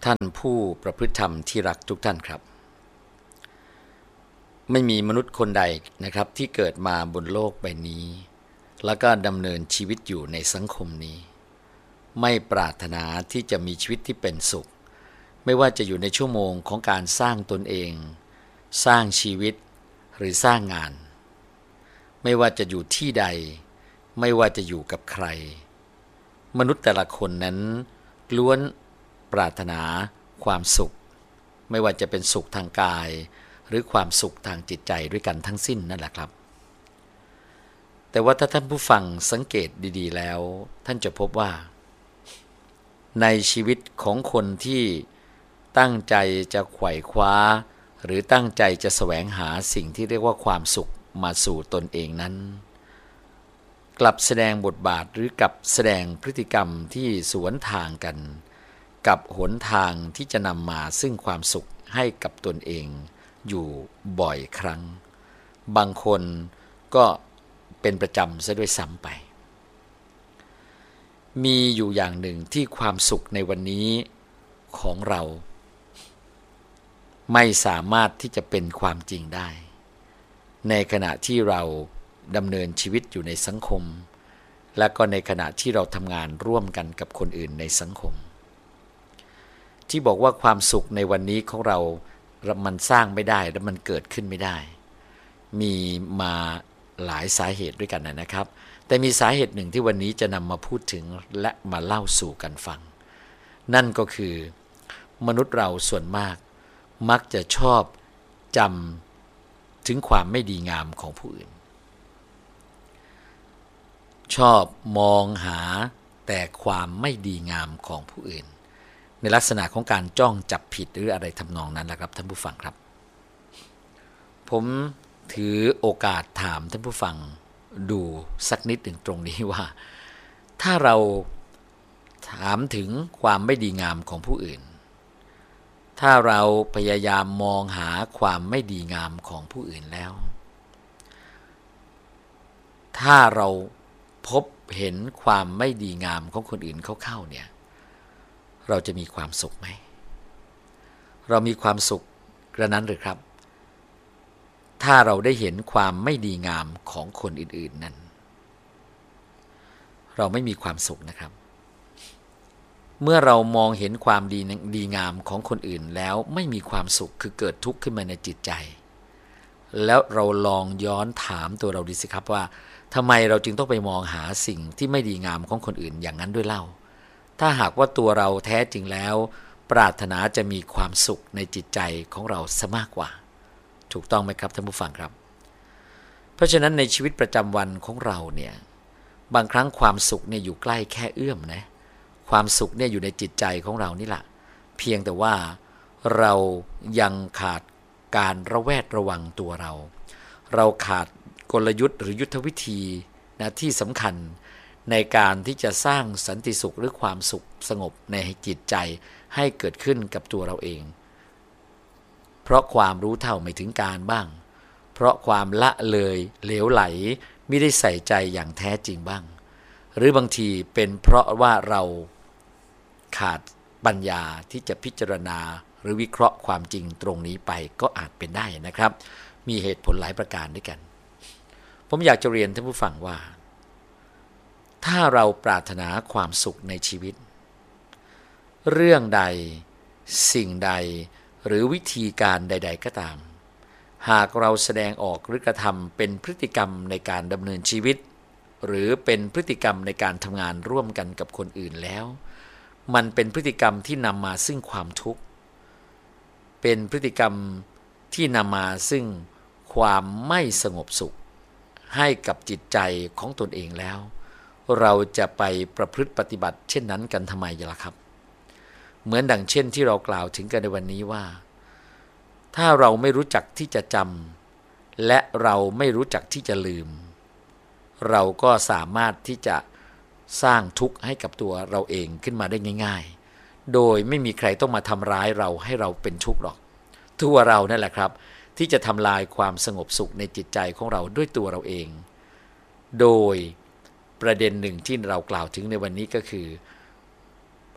ท่านผู้ประพฤติธรรมที่รักทุกท่านครับไม่มีมนุษย์คนใดนะครับที่เกิดมาบนโลกใบนี้แล้วก็ดำเนินชีวิตอยู่ในสังคมนี้ไม่ปรารถนาที่จะมีชีวิตที่เป็นสุขไม่ว่าจะอยู่ในชั่วโมงของการสร้างตนเองสร้างชีวิตหรือสร้างงานไม่ว่าจะอยู่ที่ใดไม่ว่าจะอยู่กับใครมนุษย์แต่ละคนนั้นล้วนปรารถนาความสุขไม่ว่าจะเป็นสุขทางกายหรือความสุขทางจิตใจด้วยกันทั้งสิ้นนั่นแหละครับแต่ว่าถ้าท่านผู้ฟังสังเกตดีๆแล้วท่านจะพบว่าในชีวิตของคนที่ตั้งใจจะไขว่คว้าหรือตั้งใจจะแสวงหาสิ่งที่เรียกว่าความสุขมาสู่ตนเองนั้นกลับแสดงบทบาทหรือกลับแสดงพฤติกรรมที่สวนทางกันกับหนทางที่จะนำมาซึ่งความสุขให้กับตนเองอยู่บ่อยครั้งบางคนก็เป็นประจำซะด้วยซ้ำไปมีอยู่อย่างหนึ่งที่ความสุขในวันนี้ของเราไม่สามารถที่จะเป็นความจริงได้ในขณะที่เราดำเนินชีวิตอยู่ในสังคมและก็ในขณะที่เราทำงานร่วมกันกับคนอื่นในสังคมที่บอกว่าความสุขในวันนี้ของเรามันสร้างไม่ได้และมันเกิดขึ้นไม่ได้มีมาหลายสาเหตุด้วยกันนะครับแต่มีสาเหตุหนึ่งที่วันนี้จะนำมาพูดถึงและมาเล่าสู่กันฟังนั่นก็คือมนุษย์เราส่วนมากมักจะชอบจำถึงความไม่ดีงามของผู้อื่นชอบมองหาแต่ความไม่ดีงามของผู้อื่นในลักษณะของการจ้องจับผิดหรืออะไรทำนองนั้นแหละครับท่านผู้ฟังครับผมถือโอกาสถามท่านผู้ฟังดูสักนิดหนึ่งตรงนี้ว่าถ้าเราถามถึงความไม่ดีงามของผู้อื่นถ้าเราพยายามมองหาความไม่ดีงามของผู้อื่นแล้วถ้าเราพบเห็นความไม่ดีงามของคนอื่นเข้าๆเนี่ยเราจะมีความสุขไหมเรามีความสุขกระนั้นหรือครับถ้าเราได้เห็นความไม่ดีงามของคนอื่นๆนั้นเราไม่มีความสุขนะครับเมื่อเรามองเห็นความดีงามของคนอื่นแล้วไม่มีความสุขคือเกิดทุกข์ขึ้นมาในจิตใจแล้วเราลองย้อนถามตัวเราดูสิครับว่าทำไมเราจึงต้องไปมองหาสิ่งที่ไม่ดีงามของคนอื่นอย่างนั้นด้วยเล่าถ้าหากว่าตัวเราแท้จริงแล้วปรารถนาจะมีความสุขในจิตใจของเราซะมากกว่าถูกต้องไหมครับท่านผู้ฟังครับเพราะฉะนั้นในชีวิตประจำวันของเราเนี่ยบางครั้งความสุขเนี่ยอยู่ใกล้แค่เอื้อมนะความสุขเนี่ยอยู่ในจิตใจของเรานี่แหละเพียงแต่ว่าเรายังขาดการระแวดระวังตัวเราขาดกลยุทธ์หรือยุทธวิธีนะที่สำคัญในการที่จะสร้างสันติสุขหรือความสุขสงบในจิตใจให้เกิดขึ้นกับตัวเราเองเพราะความรู้เท่าไม่ถึงการบ้างเพราะความละเลยเหลวไหลไม่ได้ใส่ใจอย่างแท้จริงบ้างหรือบางทีเป็นเพราะว่าเราขาดปัญญาที่จะพิจารณาหรือวิเคราะห์ความจริงตรงนี้ไปก็อาจเป็นได้นะครับมีเหตุผลหลายประการด้วยกันผมอยากจะเรียนท่านผู้ฟังว่าถ้าเราปรารถนาความสุขในชีวิตเรื่องใดสิ่งใดหรือวิธีการใดๆก็ตามหากเราแสดงออกหรือกระทำเป็นพฤติกรรมในการดำเนินชีวิตหรือเป็นพฤติกรรมในการทำงานร่วมกันกับคนอื่นแล้วมันเป็นพฤติกรรมที่นำมาซึ่งความทุกข์เป็นพฤติกรรมที่นำมาซึ่งความไม่สงบสุขให้กับจิตใจของตนเองแล้วเราจะไปประพฤติปฏิบัติเช่นนั้นกันทำไมล่ะครับเหมือนดังเช่นที่เรากล่าวถึงกันในวันนี้ว่าถ้าเราไม่รู้จักที่จะจำและเราไม่รู้จักที่จะลืมเราก็สามารถที่จะสร้างทุกข์ให้กับตัวเราเองขึ้นมาได้ง่ายๆโดยไม่มีใครต้องมาทำร้ายเราให้เราเป็นทุกข์หรอกตัวเรานั่นแหละครับที่จะทำลายความสงบสุขในจิตใจของเราด้วยตัวเราเองโดยประเด็นหนึ่งที่เรากล่าวถึงในวันนี้ก็คือ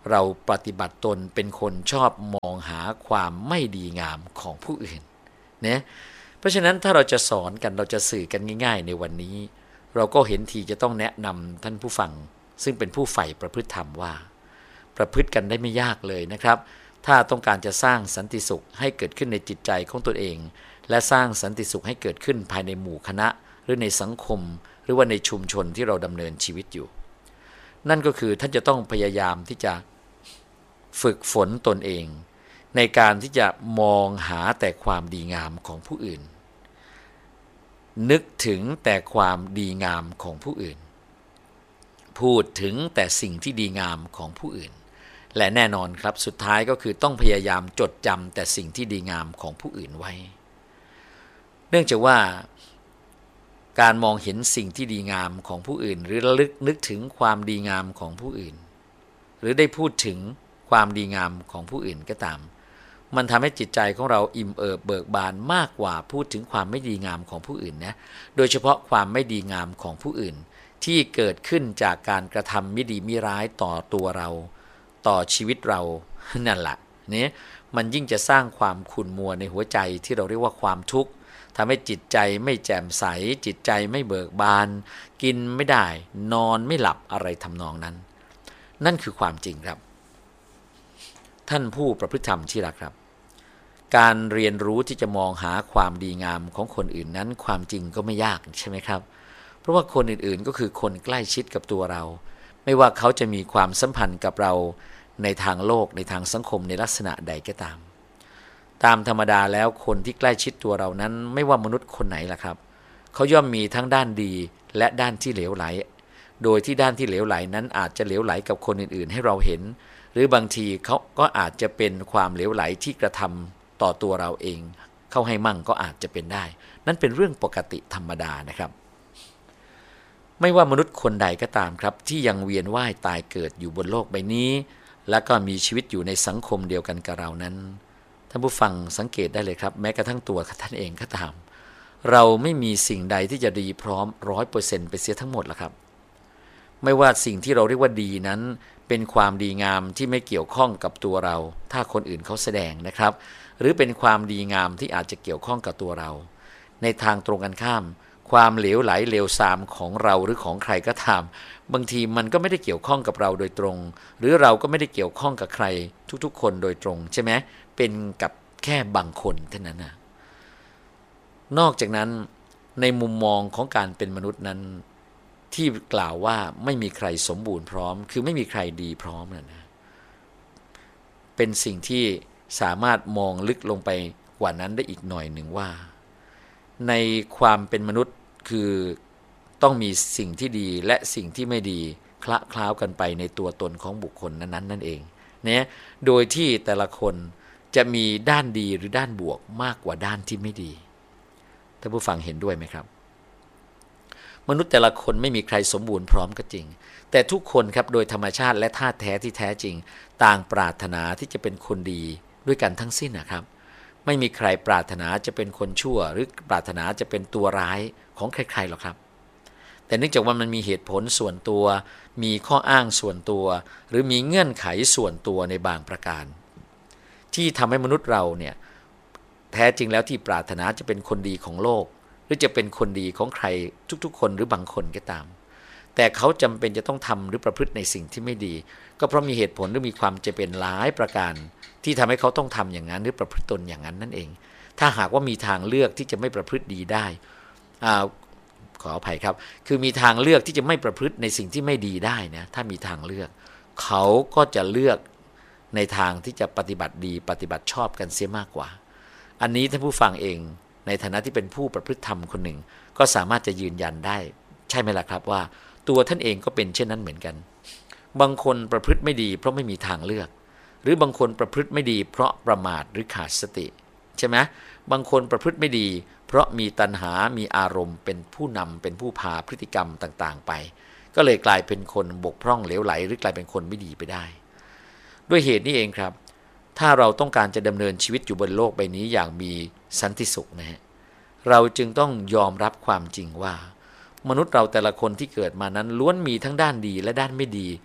เราปฏิบัติตนเป็นคนชอบมองหาความไม่ดีงามของผู้อื่นนะเพราะฉะนั้นถ้าเราจะสอนกันเราจะสื่อกันง่ายๆในวันนี้เราก็เห็นทีจะต้องแนะนำท่านผู้ฟังซึ่งเป็นผู้ใฝ่ประพฤติธรรมว่าประพฤติกันได้ไม่ยากเลยนะครับถ้าต้องการจะสร้างสันติสุขให้เกิดขึ้นในจิตใจของตนเองและสร้างสันติสุขให้เกิดขึ้นภายในหมู่คณะหรือในสังคมหรือว่าในชุมชนที่เราดำเนินชีวิตอยู่นั่นก็คือท่านจะต้องพยายามที่จะฝึกฝนตนเองในการที่จะมองหาแต่ความดีงามของผู้อื่นนึกถึงแต่ความดีงามของผู้อื่นพูดถึงแต่สิ่งที่ดีงามของผู้อื่นและแน่นอนครับสุดท้ายก็คือต้องพยายามจดจำแต่สิ่งที่ดีงามของผู้อื่นไว้เนื่องจากว่าการมองเห็นสิ่งที่ดีงามของผู้อื่นหรือระลึกนึกถึงความดีงามของผู้อื่นหรือได้พูดถึงความดีงามของผู้อื่นก็ตามมันทำให้จิตใจของเราอิ่มเอิบเบิกบานมากกว่าพูดถึงความไม่ดีงามของผู้อื่นนะโดยเฉพาะความไม่ดีงามของผู้อื่นที่เกิดขึ้นจากการกระทำไม่ดีไม่ร้ายต่อตัวเราต่อชีวิตเรานั่นแหละนี่มันยิ่งจะสร้างความขุ่นมัวในหัวใจที่เราเรียกว่าความทุกข์ทำให้จิตใจไม่แจ่มใสจิตใจไม่เบิกบานกินไม่ได้นอนไม่หลับอะไรทำนองนั้นนั่นคือความจริงครับท่านผู้ประพฤติธรรมที่รักครับการเรียนรู้ที่จะมองหาความดีงามของคนอื่นนั้นความจริงก็ไม่ยากใช่ไหมครับเพราะว่าคนอื่นๆก็คือคนใกล้ชิดกับตัวเราไม่ว่าเขาจะมีความสัมพันธ์กับเราในทางโลกในทางสังคมในลักษณะใดก็ตามธรรมดาแล้วคนที่ใกล้ชิดตัวเรานั้นไม่ว่ามนุษย์คนไหนล่ะครับเขาย่อมมีทั้งด้านดีและด้านที่เหลวไหลโดยที่ด้านที่เหลวไหลนั้นอาจจะเหลวไหลกับคนอื่นๆให้เราเห็นหรือบางทีเขาก็อาจจะเป็นความเหลวไหลที่กระทำต่อตัวเราเองเข้าให้มั่งก็อาจจะเป็นได้นั่นเป็นเรื่องปกติธรรมดานะครับไม่ว่ามนุษย์คนใดก็ตามครับที่ยังเวียนว่ายตายเกิดอยู่บนโลกใบนี้และก็มีชีวิตอยู่ในสังคมเดียวกันกับเรานั้นท่านผู้ฟังสังเกตได้เลยครับแม้กระทั่งตัวท่านเองก็ตามเราไม่มีสิ่งใดที่จะดีพร้อม 100% ไปเสียทั้งหมดละครับไม่ว่าสิ่งที่เราเรียกว่าดีนั้นเป็นความดีงามที่ไม่เกี่ยวข้องกับตัวเราถ้าคนอื่นเขาแสดงนะครับหรือเป็นความดีงามที่อาจจะเกี่ยวข้องกับตัวเราในทางตรงกันข้ามความเหลวไหลเลวทรามของเราหรือของใครก็ตามบางทีมันก็ไม่ได้เกี่ยวข้องกับเราโดยตรงหรือเราก็ไม่ได้เกี่ยวข้องกับใครทุกๆคนโดยตรงใช่ไหมเป็นกับแค่บางคนเท่านั้นนะนอกจากนั้นในมุมมองของการเป็นมนุษย์นั้นที่กล่าวว่าไม่มีใครสมบูรณ์พร้อมคือไม่มีใครดีพร้อมนะเป็นสิ่งที่สามารถมองลึกลงไปกว่านั้นได้อีกหน่อยหนึ่งว่าในความเป็นมนุษย์คือต้องมีสิ่งที่ดีและสิ่งที่ไม่ดีคละเคล้ากันไปในตัวตนของบุคคลนั้นนั่นเองเนี่ยโดยที่แต่ละคนจะมีด้านดีหรือด้านบวกมากกว่าด้านที่ไม่ดีท่านผู้ฟังเห็นด้วยไหมครับมนุษย์แต่ละคนไม่มีใครสมบูรณ์พร้อมก็จริงแต่ทุกคนครับโดยธรรมชาติและธาตุแท้ที่แท้จริงต่างปรารถนาที่จะเป็นคนดีด้วยกันทั้งสิ้นนะครับไม่มีใครปรารถนาจะเป็นคนชั่วหรือปรารถนาจะเป็นตัวร้ายของใครๆหรอกครับแต่เนื่องจากว่ามันมีเหตุผลส่วนตัวมีข้ออ้างส่วนตัวหรือมีเงื่อนไขส่วนตัวในบางประการที่ทำให้มนุษย์เราเนี่ยแท้จริงแล้วที่ปรารถนาจะเป็นคนดีของโลกหรือจะเป็นคนดีของใครทุกๆคนหรือบางคนก็ตามแต่เขาจำเป็นจะต้องทำหรือประพฤติในสิ่งที่ไม่ดีก็เพราะมีเหตุผลหรือมีความจำเป็นหลายประการที่ทำให้เขาต้องทำอย่างนั้นหรือประพฤติตนอย่างนั้นนั่นเองถ้าหากว่ามีทางเลือกที่จะไม่ประพฤติดีได้ขออภัยครับคือมีทางเลือกที่จะไม่ประพฤติในสิ่งที่ไม่ดีได้นะถ้ามีทางเลือกเขาก็จะเลือกในทางที่จะปฏิบัติดีปฏิบัติชอบกันเสียมากกว่าอันนี้ท่านผู้ฟังเองในฐานะที่เป็นผู้ประพฤติธรรมคนหนึ่งก็สามารถจะยืนยันได้ใช่ไหมล่ะครับว่าตัวท่านเองก็เป็นเช่นนั้นเหมือนกันบางคนประพฤติไม่ดีเพราะไม่มีทางเลือกหรือบางคนประพฤติไม่ดีเพราะประมาทหรือขาดสติใช่ไหมบางคนประพฤติไม่ดีเพราะมีตัณหามีอารมณ์เป็นผู้นำเป็นผู้พาพฤติกรรมต่างๆไปก็เลยกลายเป็นคนบกพร่องเหลวไหลหรือกลายเป็นคนไม่ดีไปได้ด้วยเหตุนี้เองครับถ้าเราต้องการจะดำเนินชีวิตอยู่บนโลกใบนี้อย่างมีสันติสุขนะฮะเราจึงต้องยอมรับความจริงว่ามนุษย์เราแต่ละคนที่เกิดมานั้นล้วนมีทั้งด้านดีและด้านไม่ดี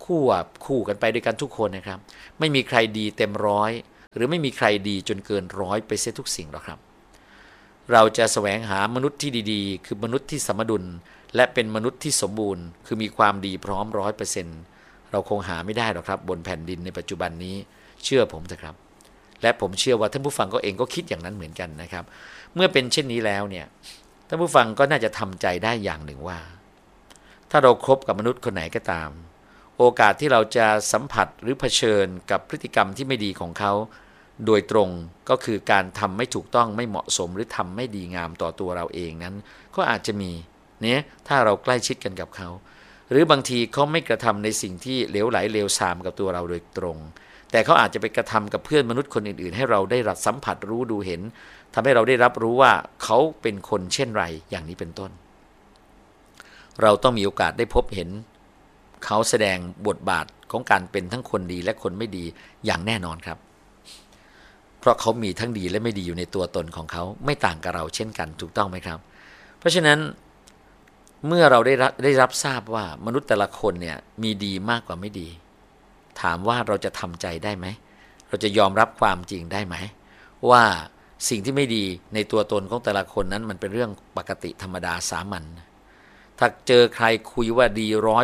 คู่กันไปด้วยกันทุกคนนะครับไม่มีใครดีเต็มร้อยหรือไม่มีใครดีจนเกินร้อยไปเสียทุกสิ่งหรอกครับเราจะแสวงหามนุษย์ที่ดีๆคือมนุษย์ที่สมดุลและเป็นมนุษย์ที่สมบูรณ์คือมีความดีพร้อม100%เราคงหาไม่ได้หรอกครับบนแผ่นดินในปัจจุบันนี้เชื่อผมเถอะครับและผมเชื่อว่าท่านผู้ฟังก็เองก็คิดอย่างนั้นเหมือนกันนะครับเมื่อเป็นเช่นนี้แล้วเนี่ยท่านผู้ฟังก็น่าจะทำใจได้อย่างหนึ่งว่าถ้าเราคบกับมนุษย์คนไหนก็ตามโอกาสที่เราจะสัมผัสหรือเผชิญกับพฤติกรรมที่ไม่ดีของเขาโดยตรงก็คือการทำไม่ถูกต้องไม่เหมาะสมหรือทำไม่ดีงามต่อตัวเราเองนั้นก็อาจจะมีเนี่ยถ้าเราใกล้ชิดกันกับเขาหรือบางทีเขาไม่กระทำในสิ่งที่เลวไหลเลวทรามกับตัวเราโดยตรงแต่เขาอาจจะไปกระทำกับเพื่อนมนุษย์คนอื่นๆให้เราได้รับสัมผัสรู้ดูเห็นทำให้เราได้รับรู้ว่าเขาเป็นคนเช่นไรอย่างนี้เป็นต้นเราต้องมีโอกาสได้พบเห็นเขาแสดงบทบาทของการเป็นทั้งคนดีและคนไม่ดีอย่างแน่นอนครับเพราะเขามีทั้งดีและไม่ดีอยู่ในตัวตนของเขาไม่ต่างกับเราเช่นกันถูกต้องไหมครับเพราะฉะนั้นเมื่อเราได้รับทราบว่ามนุษย์แต่ละคนเนี่ยมีดีมากกว่าไม่ดีถามว่าเราจะทำใจได้ไหมเราจะยอมรับความจริงได้ไหมว่าสิ่งที่ไม่ดีในตัวตนของแต่ละคนนั้นมันเป็นเรื่องปกติธรรมดาสามัญถ้าเจอใครคุยว่าดี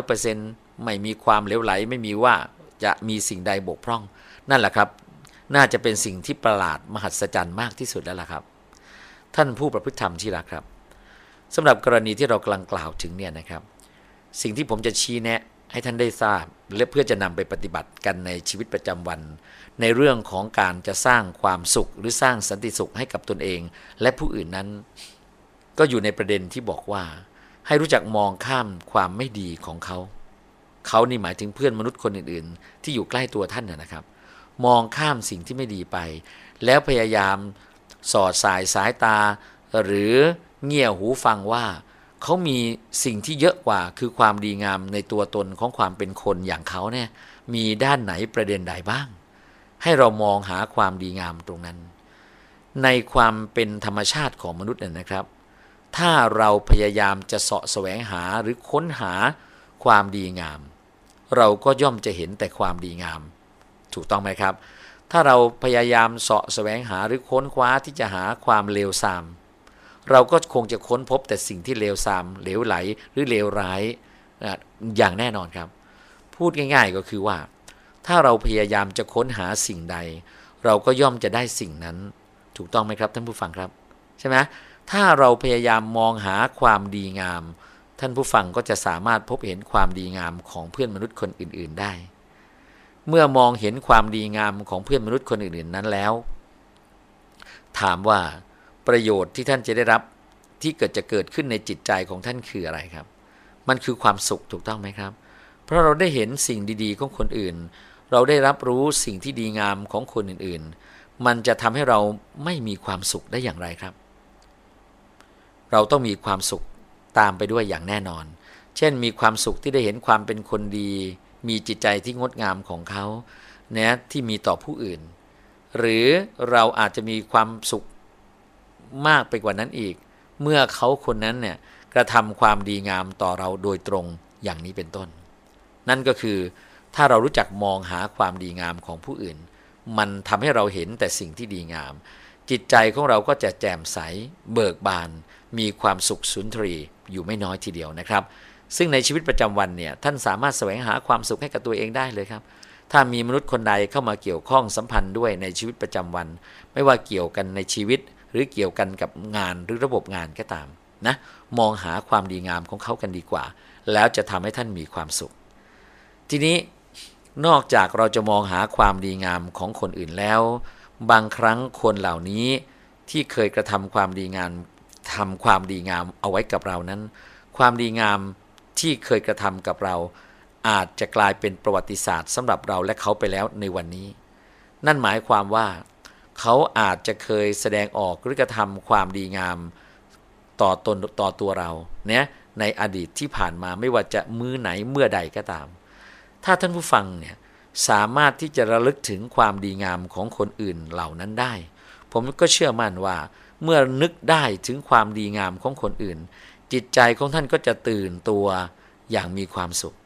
100% ไม่มีความเลวไหลไม่มีว่าจะมีสิ่งใดบกพร่องนั่นแหละครับน่าจะเป็นสิ่งที่ประหลาดมหัศจรรย์มากที่สุดแล้วล่ะครับท่านผู้ประพฤติธรรมที่รักครับสำหรับกรณีที่เรากำลังกล่าวถึงเนี่ยนะครับสิ่งที่ผมจะชี้แนะให้ท่านได้ทราบและเพื่อจะนำไปปฏิบัติกันในชีวิตประจำวันในเรื่องของการจะสร้างความสุขหรือสร้างสันติสุขให้กับตนเองและผู้อื่นนั้นก็อยู่ในประเด็นที่บอกว่าให้รู้จักมองข้ามความไม่ดีของเขานี่หมายถึงเพื่อนมนุษย์คนอื่นๆที่อยู่ใกล้ตัวท่านนะครับมองข้ามสิ่งที่ไม่ดีไปแล้วพยายามสอดสายตาหรือเงี่ยหูฟังว่าเขามีสิ่งที่เยอะกว่าคือความดีงามในตัวตนของความเป็นคนอย่างเขาเนี่ยมีด้านไหนประเด็นใดบ้างให้เรามองหาความดีงามตรงนั้นในความเป็นธรรมชาติของมนุษย์นะครับถ้าเราพยายามจะเสาะแสวงหาหรือค้นหาความดีงามเราก็ย่อมจะเห็นแต่ความดีงามถูกต้องไหมครับถ้าเราพยายามเสาะแสวงหาหรือค้นคว้าที่จะหาความเลวทรามเราก็คงจะค้นพบแต่สิ่งที่เลวทรามเหลวไหลหรือเลวร้ายอย่างแน่นอนครับพูดง่ายๆก็คือว่าถ้าเราพยายามจะค้นหาสิ่งใดเราก็ย่อมจะได้สิ่งนั้นถูกต้องไหมครับท่านผู้ฟังครับใช่ไหมถ้าเราพยายามมองหาความดีงามท่านผู้ฟังก็จะสามารถพบเห็นความดีงามของเพื่อนมนุษย์คนอื่นๆได้เมื่อมองเห็นความดีงามของเพื่อนมนุษย์คนอื่นๆนั้นแล้วถามว่าประโยชน์ที่ท่านจะได้รับที่จะเกิดขึ้นในจิตใจของท่านคืออะไรครับมันคือความสุขถูกต้องไหมครับเพราะเราได้เห็นสิ่งดีๆของคนอื่นเราได้รับรู้สิ่งที่ดีงามของคนอื่นๆมันจะทำให้เราไม่มีความสุขได้อย่างไรครับเราต้องมีความสุขตามไปด้วยอย่างแน่นอนเช่นมีความสุขที่ได้เห็นความเป็นคนดีมีจิตใจที่งดงามของเขาเนี่ยที่มีต่อผู้อื่นหรือเราอาจจะมีความสุขมากไปกว่านั้นอีกเมื่อเขาคนนั้นเนี่ยกระทำความดีงามต่อเราโดยตรงอย่างนี้เป็นต้นนั่นก็คือถ้าเรารู้จักมองหาความดีงามของผู้อื่นมันทำให้เราเห็นแต่สิ่งที่ดีงามจิตใจของเราก็จะแจ่มใสเบิกบานมีความสุขสุนทรีอยู่ไม่น้อยทีเดียวนะครับซึ่งในชีวิตประจำวันเนี่ยท่านสามารถแสวงหาความสุขให้กับตัวเองได้เลยครับถ้ามีมนุษย์คนใดเข้ามาเกี่ยวข้องสัมพันธ์ด้วยในชีวิตประจำวันไม่ว่าเกี่ยวกันในชีวิตหรือเกี่ยวกันกับงานหรือระบบงานก็ตามนะมองหาความดีงามของเขากันดีกว่าแล้วจะทำให้ท่านมีความสุขทีนี้นอกจากเราจะมองหาความดีงามของคนอื่นแล้วบางครั้งคนเหล่านี้ที่เคยกระทำความดีงามเอาไว้กับเรานั้นความดีงามที่เคยกระทำกับเราอาจจะกลายเป็นประวัติศาสตร์สำหรับเราและเขาไปแล้วในวันนี้นั่นหมายความว่าเขาอาจจะเคยแสดงออกหรือกระทำความดีงามต่อตัวเราเนี่ยในอดีตที่ผ่านมาไม่ว่าจะมื้อไหนเมื่อใดก็ตามถ้าท่านผู้ฟังเนี่ยสามารถที่จะระลึกถึงความดีงามของคนอื่นเหล่านั้นได้ผมก็เชื่อมั่นว่าเมื่อนึกได้ถึงความดีงามของคนอื่นจิตใจของท่านก็จะตื่นตัวอย่างมีความสุข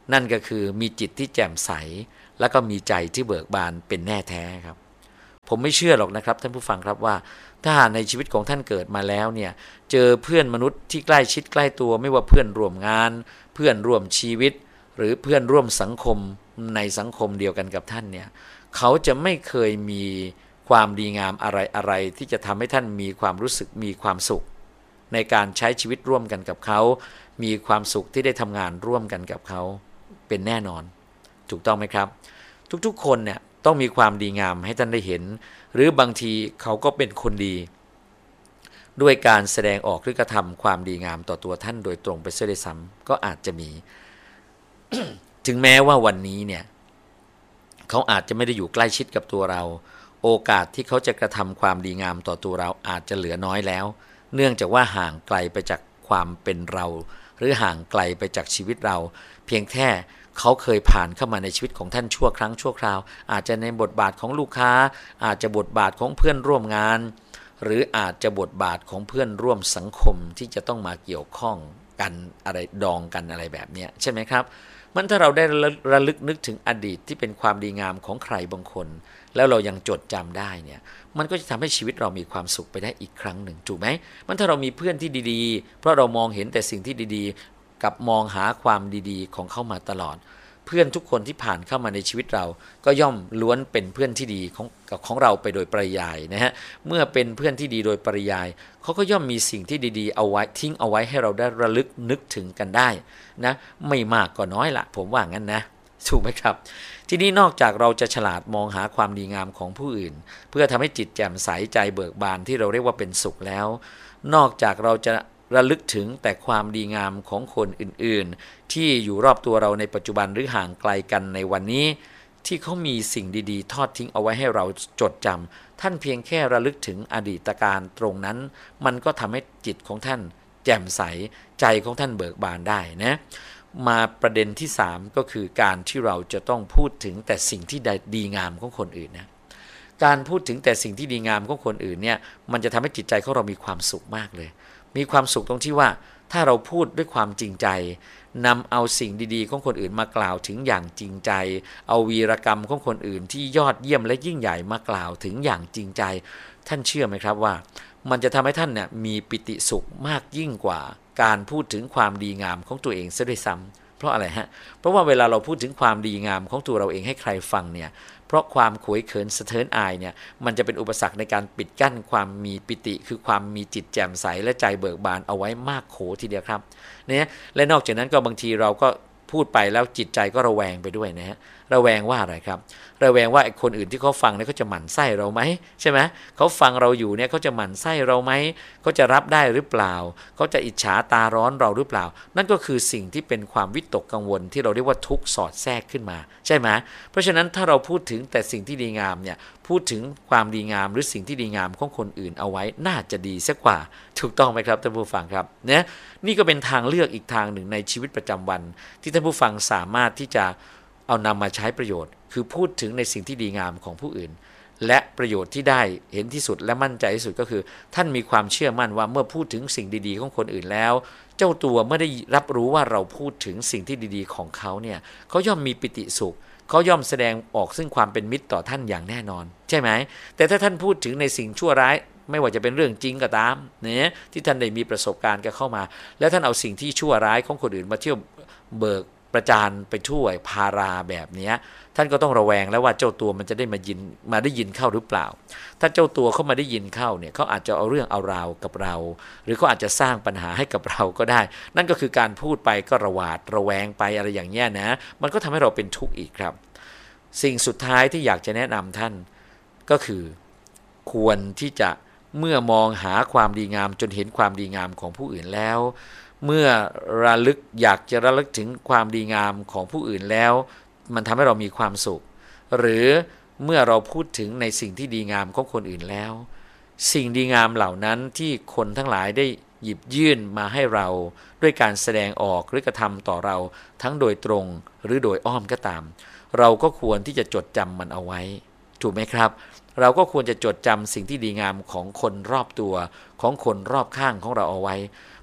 นั่นก็คือมีจิตที่แจ่มใสแล้วก็มีใจที่เบิกบานเป็นแน่แท้ครับผมไม่เชื่อหรอกนะครับท่านผู้ฟังครับว่าถ้าในชีวิตของท่านเกิดมาแล้วเนี่ยเจอเพื่อนมนุษย์ที่ใกล้ชิดใกล้ตัวไม่ว่าเพื่อนร่วมงานเพื่อนร่วมชีวิตหรือเพื่อนร่วมสังคมในสังคมเดียวกันกับท่านเนี่ยเขาจะไม่เคยมีความดีงามอะไรที่จะทำให้ท่านมีความรู้สึกมีความสุขในการใช้ชีวิตร่วมกันกับเขามีความสุขที่ได้ทำงานร่วมกันกับเขาเป็นแน่นอนถูกต้องไหมครับทุกๆคนเนี่ยต้องมีความดีงามให้ท่านได้เห็นหรือบางทีเขาก็เป็นคนดีด้วยการแสดงออกหรือกระทำความดีงามต่อตัวท่านโดยตรงไปเสียด้วยซ้ำก็อาจจะมี ถึงแม้ว่าวันนี้เนี่ยเขาอาจจะไม่ได้อยู่ใกล้ชิดกับตัวเราโอกาสที่เขาจะกระทำความดีงามต่อตัวเราอาจจะเหลือน้อยแล้วเนื่องจากว่าห่างไกลไปจากความเป็นเราหรือห่างไกลไปจากชีวิตเราเพียงแค่เขาเคยผ่านเข้ามาในชีวิตของท่านชั่วครั้งชั่วคราวอาจจะในบทบาทของลูกค้าอาจจะบทบาทของเพื่อนร่วมงานหรืออาจจะบทบาทของเพื่อนร่วมสังคมที่จะต้องมาเกี่ยวข้องกันอะไรดองกันอะไรแบบนี้ใช่ไหมครับมันถ้าเราได้ระลึกนึกถึงอดีตที่เป็นความดีงามของใครบางคนแล้วเรายังจดจำได้เนี่ยมันก็จะทำให้ชีวิตเรามีความสุขไปได้อีกครั้งหนึ่งถูกไหมมันถ้าเรามีเพื่อนที่ดีๆเพราะเรามองเห็นแต่สิ่งที่ดีๆกับมองหาความดีๆของเขามาตลอดเพื่อนทุกคนที่ผ่านเข้ามาในชีวิตเราก็ย่อมล้วนเป็นเพื่อนที่ดีของเราไปโดยปริยายนะฮะเมื่อเป็นเพื่อนที่ดีโดยปริยายเขาก็ย่อมมีสิ่งที่ดีๆเอาไว้ทิ้งเอาไว้ให้เราได้ระลึกนึกถึงกันได้นะไม่มากก็น้อยละผมว่างั้นนะถูกไหมครับทีนี้นอกจากเราจะฉลาดมองหาความดีงามของผู้อื่นเพื่อทำให้จิตแจ่มใสใจเบิกบานที่เราเรียกว่าเป็นสุขแล้วนอกจากเราจะระลึกถึงแต่ความดีงามของคนอื่นๆที่อยู่รอบตัวเราในปัจจุบันหรือห่างไกลกันในวันนี้ที่เขามีสิ่งดีๆทอดทิ้งเอาไว้ให้เราจดจำท่านเพียงแค่ระลึกถึงอดีตการตรงนั้นมันก็ทำให้จิตของท่านแจ่มใสใจของท่านเบิกบานได้นะมาประเด็นที่3ก็คือการที่เราจะต้องพูดถึงแต่สิ่งที่ดีงามของคนอื่นนะการพูดถึงแต่สิ่งที่ดีงามของคนอื่นเนี่ยมันจะทำให้จิตใจของเรามีความสุขมากเลยมีความสุขตรงที่ว่าถ้าเราพูดด้วยความจริงใจนำเอาสิ่งดีๆของคนอื่นมากล่าวถึงอย่างจริงใจเอาวีรกรรมของคนอื่นที่ยอดเยี่ยมและยิ่งใหญ่มากล่าวถึงอย่างจริงใจท่านเชื่อไหมครับว่ามันจะทำให้ท่านเนี่ยมีปิติสุขมากยิ่งกว่าการพูดถึงความดีงามของตัวเองซะด้วยซ้ำเพราะอะไรฮะเพราะว่าเวลาเราพูดถึงความดีงามของตัวเราเองให้ใครฟังเนี่ยเพราะความขวยเขินสะเทินอายเนี่ยมันจะเป็นอุปสรรคในการปิดกั้นความมีปิติคือความมีจิตแจ่มใสและใจเบิกบานเอาไว้มากโขทีเดียวครับเนี่ยและนอกจากนั้นก็บางทีเราก็พูดไปแล้วจิตใจก็ระแวงไปด้วยนะฮะระแวงว่าอะไรครับระแวงว่าคนอื่นที่เขาฟังเนี่ยเขาจะหมั่นไส้เราไหมใช่ไหมเขาฟังเราอยู่เนี่ยเขาจะหมั่นไส้เราไหมเขาจะรับได้หรือเปล่าเขาจะอิจฉาตาร้อนเราหรือเปล่านั่นก็คือสิ่งที่เป็นความวิตกกังวลที่เราเรียกว่าทุกข์สอดแทรกขึ้นมาใช่ไหมเพราะฉะนั้นถ้าเราพูดถึงแต่สิ่งที่ดีงามเนี่ยพูดถึงความดีงามหรือสิ่งที่ดีงามของคนอื่นเอาไว้น่าจะดีสักกว่าถูกต้องไหมครับท่านผู้ฟังครับเนี่ยนี่ก็เป็นทางเลือกอีกทางหนึ่งในชีวิตประจำวันที่ท่านผู้ฟังสามารถที่จะเอานำมาใช้ประโยชน์คือพูดถึงในสิ่งที่ดีงามของผู้อื่นและประโยชน์ที่ได้เห็นที่สุดและมั่นใจที่สุดก็คือท่านมีความเชื่อมั่นว่าเมื่อพูดถึงสิ่งดีๆของคนอื่นแล้วเจ้าตัวไม่ได้รับรู้ว่าเราพูดถึงสิ่งที่ดีๆของเขาเนี่ยเขาย่อมมีปิติสุขเขาย่อมแสดงออกซึ่งความเป็นมิตรต่อท่านอย่างแน่นอนใช่ไหมแต่ถ้าท่านพูดถึงในสิ่งชั่วร้ายไม่ว่าจะเป็นเรื่องจริงก็ตามเนี่ยที่ท่านได้มีประสบการณ์กันเข้ามาแล้วท่านเอาสิ่งที่ชั่วร้ายของคนอื่นมาเที่ยวเบิกประจานไปทั่วพาราแบบนี้ท่านก็ต้องระแวงแล้วว่าเจ้าตัวมันจะได้มาได้ยินเข้าหรือเปล่าถ้าเจ้าตัวเขามาได้ยินเข้าเนี่ยเขาอาจจะเอาเรื่องเอาราวกับเราหรือเขาอาจจะสร้างปัญหาให้กับเราก็ได้นั่นก็คือการพูดไปก็ระหวาดระแวงไปอะไรอย่างเงี้ยนะมันก็ทำให้เราเป็นทุกข์อีกครับสิ่งสุดท้ายที่อยากจะแนะนำท่านก็คือควรที่จะเมื่อมองหาความดีงามจนเห็นความดีงามของผู้อื่นแล้วเมื่ออยากจะระลึกถึงความดีงามของผู้อื่นแล้วมันทำให้เรามีความสุขหรือเมื่อเราพูดถึงในสิ่งที่ดีงามของคนอื่นแล้วสิ่งดีงามเหล่านั้นที่คนทั้งหลายได้หยิบยื่นมาให้เราด้วยการแสดงออกหรือกระทำต่อเราทั้งโดยตรงหรือโดยอ้อมก็ตามเราก็ควรที่จะจดจำมันเอาไว้ถูกไหมครับเราก็ควรจะจดจำสิ่งที่ดีงามของคนรอบตัวของคนรอบข้างของเราเอาไว้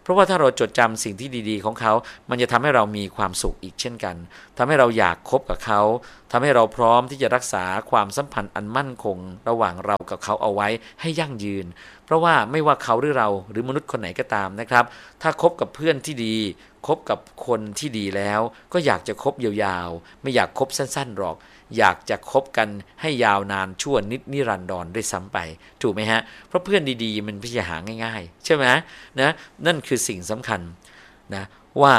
เพราะว่าถ้าเราจดจำสิ่งที่ดีๆของเขามันจะทำให้เรามีความสุขอีกเช่นกันทำให้เราอยากคบกับเขาทำให้เราพร้อมที่จะรักษาความสัมพันธ์อันมั่นคงระหว่างเรากับเขาเอาไว้ให้ยั่งยืนเพราะว่าไม่ว่าเขาหรือเราหรือมนุษย์คนไหนก็ตามนะครับถ้าคบกับเพื่อนที่ดีคบกับคนที่ดีแล้วก็อยากจะคบยาวๆไม่อยากคบสั้นๆหรอกอยากจะคบกันให้ยาวนานชั่วนิรันดรด้วยซ้ำไปถูกไหมฮะเพราะเพื่อนดีๆมันไม่ใช่หาง่ายๆใช่ไหมนะนั่นคือสิ่งสำคัญนะว่า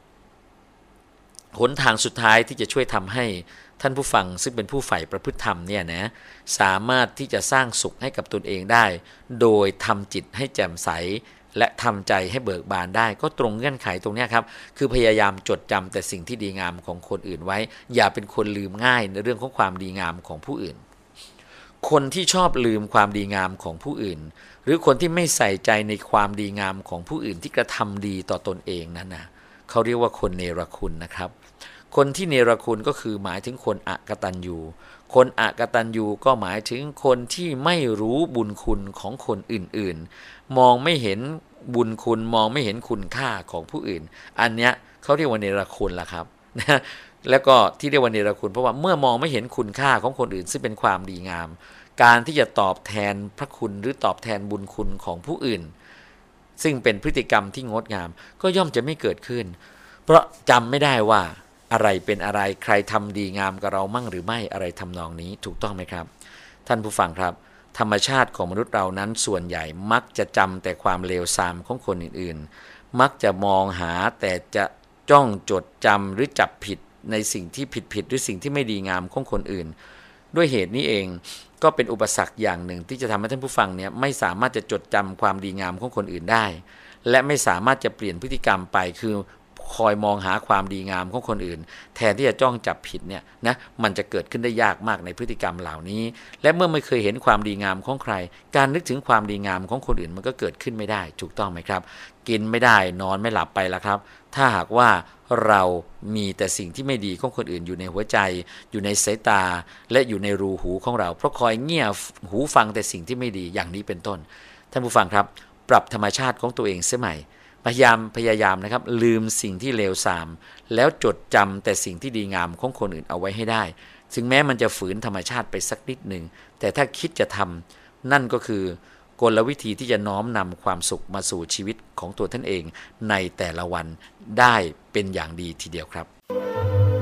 หนทางสุดท้ายที่จะช่วยทำให้ท่านผู้ฟังซึ่งเป็นผู้ใฝ่ประพฤติธรรมเนี่ยนะสามารถที่จะสร้างสุขให้กับตนเองได้โดยทำจิตให้แจ่มใสและทำใจให้เบิกบานได้ก็ตรงเงื่อนไขตรงนี้ครับคือพยายามจดจำแต่สิ่งที่ดีงามของคนอื่นไว้อย่าเป็นคนลืมง่ายในเรื่องของความดีงามของผู้อื่นคนที่ชอบลืมความดีงามของผู้อื่นหรือคนที่ไม่ใส่ใจในความดีงามของผู้อื่นที่กระทำดีต่อตนเองนั้นนะเขาเรียกว่าคนเนรคุณนะครับคนที่เนรคุณก็คือหมายถึงคนอกตัญญูคนอกตัญญูก็หมายถึงคนที่ไม่รู้บุญคุณของคนอื่นๆมองไม่เห็นบุญคุณมองไม่เห็นคุณค่าของผู้อื่นอันเนี้ยเขาเรียกว่าเนรคุณล่ะครับนะแล้วก็ที่เรียกว่าเนรคุณเพราะว่าเมื่อมองไม่เห็นคุณค่าของคนอื่นซึ่งเป็นความดีงามการที่จะตอบแทนพระคุณหรือตอบแทนบุญคุณของผู้อื่นซึ่งเป็นพฤติกรรมที่งดงามก็ย่อมจะไม่เกิดขึ้นเพราะจำไม่ได้ว่าอะไรเป็นอะไรใครทำดีงามกับเรามั่งหรือไม่อะไรทำนองนี้ถูกต้องไหมครับท่านผู้ฟังครับธรรมชาติของมนุษย์เรานั้นส่วนใหญ่มักจะจำแต่ความเลวทรามของคนอื่นๆมักจะมองหาแต่จะจ้องจดจำหรือจับผิดในสิ่งที่ผิดหรือสิ่งที่ไม่ดีงามของคนอื่นด้วยเหตุนี้เองก็เป็นอุปสรรคอย่างหนึ่งที่จะทำให้ท่านผู้ฟังเนี่ยไม่สามารถจะจดจำความดีงามของคนอื่นได้และไม่สามารถจะเปลี่ยนพฤติกรรมไปคือคอยมองหาความดีงามของคนอื่นแทนที่จะจ้องจับผิดเนี่ยนะมันจะเกิดขึ้นได้ยากมากในพฤติกรรมเหล่านี้และเมื่อไม่เคยเห็นความดีงามของใครการนึกถึงความดีงามของคนอื่นมันก็เกิดขึ้นไม่ได้ถูกต้องไหมครับกินไม่ได้นอนไม่หลับไปแล้วครับถ้าหากว่าเรามีแต่สิ่งที่ไม่ดีของคนอื่นอยู่ในหัวใจอยู่ในสายตาและอยู่ในรูหูของเราเพราะคอยเงี่ยหูฟังแต่สิ่งที่ไม่ดีอย่างนี้เป็นต้นท่านผู้ฟังครับปรับธรรมชาติของตัวเองเสียใหม่พยายามนะครับลืมสิ่งที่เลวทรามแล้วจดจำแต่สิ่งที่ดีงามของคนอื่นเอาไว้ให้ได้ถึงแม้มันจะฝืนธรรมชาติไปสักนิดหนึ่งแต่ถ้าคิดจะทำนั่นก็คือกลวิธีที่จะน้อมนำความสุขมาสู่ชีวิตของตัวท่านเองในแต่ละวันได้เป็นอย่างดีทีเดียวครับ